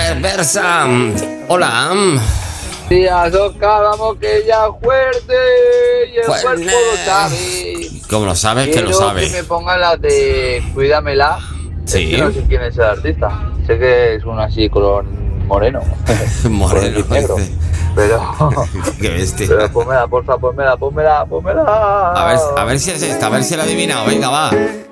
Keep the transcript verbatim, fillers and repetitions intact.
Versa. Hola. Días, Oscar, vamos que ya fuerte y el Fuerte. cuerpo lo sabe. ¿Cómo lo sabes? Que Quiero lo sabe. que me pongan las de Cuídamela. Sí. Es que no sé quién es el artista. Sé que es uno así color moreno. Moreno, Color negro. dice. Pero, Qué bestia. pero pónmela, porfa, pónmela, pónmela, pónmela. A ver, a ver si es esta, a ver si la he adivinado. Venga, va.